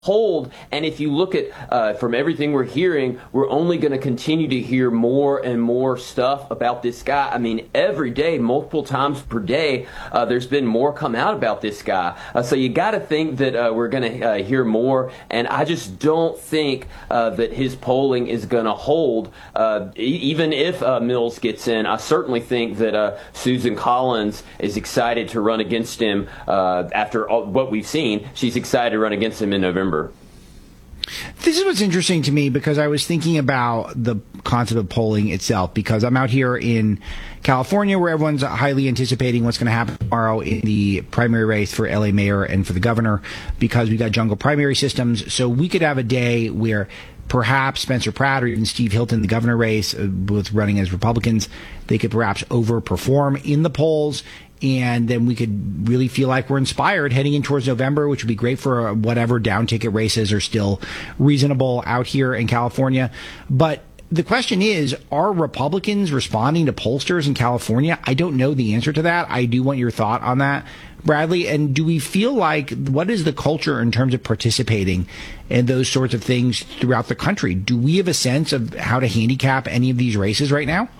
hold. And if you look at from everything we're hearing, we're only going to continue to hear more and more stuff about this guy. I mean, every day, multiple times per day, there's been more come out about this guy. So you got to think that we're going to hear more. And I just don't think that his polling is going to hold. Even if Mills gets in, I certainly think that Susan Collins is excited to run against him after what we've seen. She's excited to run against him in November. This is what's interesting to me, because I was thinking about the concept of polling itself, because I'm out here in California where everyone's highly anticipating what's going to happen tomorrow in the primary race for LA mayor and for the governor, because we got jungle primary systems. So we could have a day where perhaps Spencer Pratt or even Steve Hilton, the governor race, both running as Republicans, they could perhaps overperform in the polls. And then we could really feel like we're inspired heading in towards November, which would be great for whatever down ticket races are still reasonable out here in California. But the question is, are Republicans responding to pollsters in California? I don't know the answer to that. I do want your thought on that, Bradley. And do we feel like, what is the culture in terms of participating in those sorts of things throughout the country? Do we have a sense of how to handicap any of these races right now?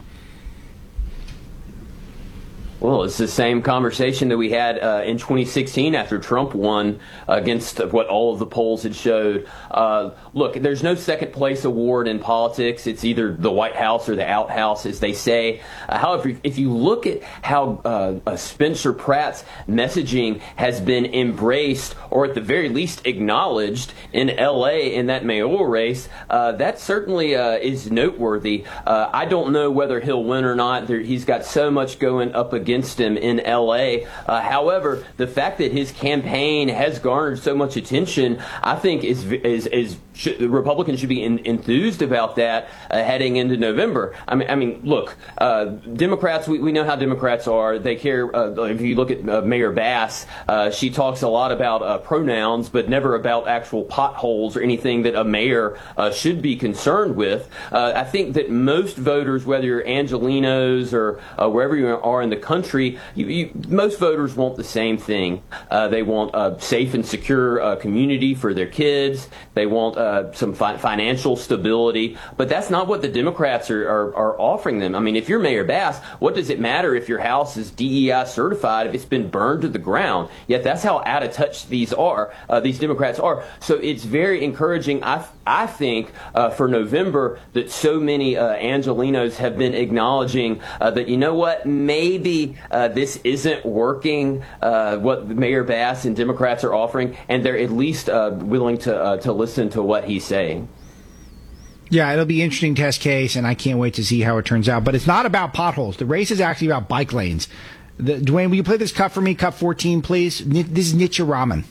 Well, it's the same conversation that we had in 2016 after Trump won against what all of the polls had showed. Look, there's no second place award in politics. It's either the White House or the outhouse, as they say. However, if you look at how Spencer Pratt's messaging has been embraced, or at the very least acknowledged in L.A. in that mayoral race, that certainly is noteworthy. I don't know whether he'll win or not. He's got so much going up against him in L.A. However, the fact that his campaign has garnered so much attention, I think Republicans should be enthused about that heading into November. I mean, look, Democrats. We know how Democrats are. They care. If you look at Mayor Bass, she talks a lot about pronouns, but never about actual potholes or anything that a mayor should be concerned with. I think that most voters, whether you're Angelenos or wherever you are in the country, most voters want the same thing. They want a safe and secure community for their kids. They want some financial stability, but that's not what the Democrats are offering them. I mean, if you're Mayor Bass, what does it matter if your house is DEI certified if it's been burned to the ground? Yet that's how out of touch these Democrats are. So it's very encouraging, I think, for November, that so many Angelenos have been acknowledging that, you know what, maybe this isn't working, what Mayor Bass and Democrats are offering, and they're at least willing to listen to what he's saying. Yeah, it'll be an interesting test case, and I can't wait to see how it turns out. But it's not about potholes. The race is actually about bike lanes. Dwayne, will you play this cut for me? Cut 14, please. This is Nitya Raman.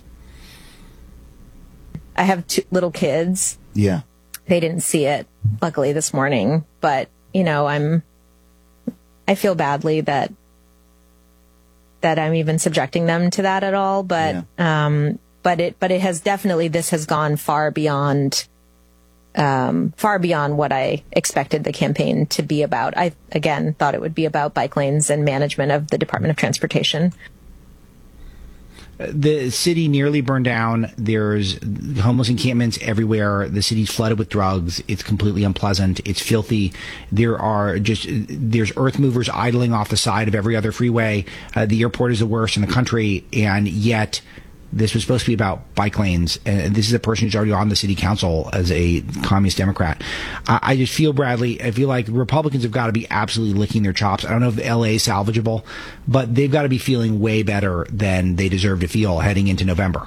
I have two little kids. Yeah. They didn't see it, luckily, this morning. But, you know, I feel badly that I'm even subjecting them to that at all. But, yeah. But it has definitely, this has gone far beyond what I expected the campaign to be about. I, again, thought it would be about bike lanes and management of the Department of Transportation. The city nearly burned down. There's homeless encampments everywhere. The city's flooded with drugs. It's completely unpleasant. It's filthy. There's earth movers idling off the side of every other freeway. The airport is the worst in the country, and yet this was supposed to be about bike lanes, and this is a person who's already on the city council as a communist Democrat. I just feel, Bradley, I feel like Republicans have got to be absolutely licking their chops. I don't know if LA is salvageable, but they've got to be feeling way better than they deserve to feel heading into November.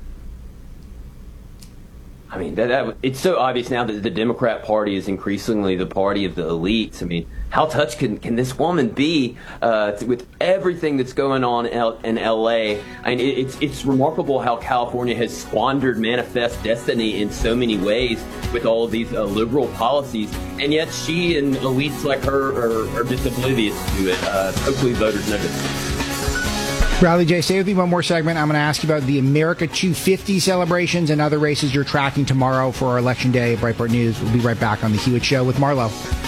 I mean, it's so obvious now that the Democrat Party is increasingly the party of the elites. I mean, how touched can this woman be with everything that's going on in L.A.? I mean, it's remarkable how California has squandered manifest destiny in so many ways with all of these liberal policies, and yet she and elites like her are just oblivious to it. Hopefully voters notice. Bradley J., stay with me one more segment. I'm going to ask you about the America 250 celebrations and other races you're tracking tomorrow for our Election Day at Breitbart News. We'll be right back on The Hewitt Show with Marlo.